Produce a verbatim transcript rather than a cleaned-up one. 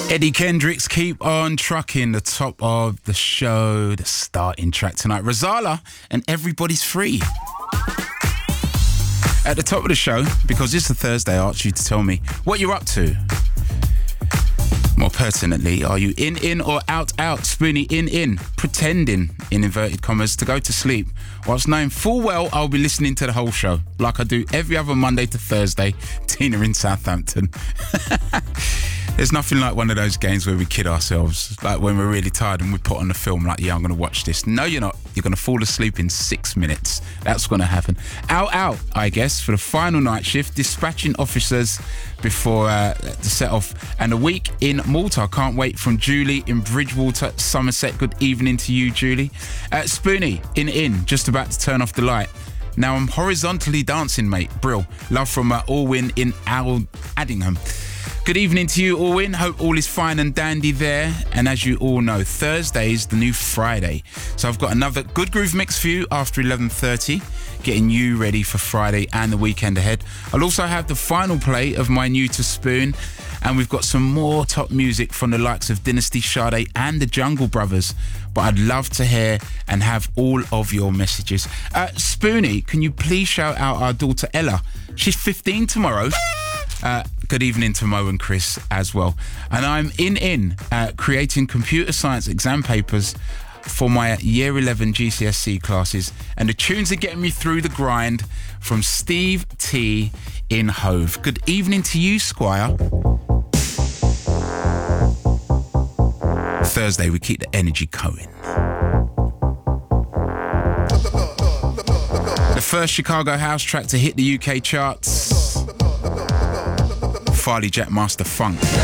Eddie Kendricks, Keep On Trucking, the top of the show, the starting track tonight. Rozalla and Everybody's Free. At the top of the show, because it's a Thursday, I asked you to tell me what you're up to. More pertinently, are you in, in or out, out? Spoonie, in, in, pretending, in inverted commas, to go to sleep, whilst knowing full well I'll be listening to the whole show, like I do every other Monday to Thursday. Tina in Southampton. There's nothing like one of those games where we kid ourselves, like when we're really tired and we put on the film like, yeah, I'm going to watch this. No, you're not. You're going to fall asleep in six minutes. That's going to happen. Out, out, I guess, for the final night shift, dispatching officers before uh, the set off. And a week in Malta. Can't wait, from Julie in Bridgewater, Somerset. Good evening to you, Julie. Uh, Spoonie in in, just about to turn off the light. Now I'm horizontally dancing, mate. Brill. Love from uh, Alwyn in Al- Addingham. Good evening to you, Alwyn. Hope all is fine and dandy there. And as you all know, Thursday is the new Friday. So I've got another good groove mix for you after eleven thirty, getting you ready for Friday and the weekend ahead. I'll also have the final play of my new to Spoon. And we've got some more top music from the likes of Dynasty, Sade and the Jungle Brothers. But I'd love to hear and have all of your messages. Uh, Spoonie, can you please shout out our daughter Ella? She's fifteen tomorrow. Uh, good evening to Mo and Chris as well. And I'm in in uh, creating computer science exam papers for my year eleven G C S E classes, and the tunes are getting me through the grind, from Steve T in Hove. Good evening to you, Squire. Thursday, we keep the energy going. The first Chicago house track to hit the U K charts, Farley Jackmaster Funk.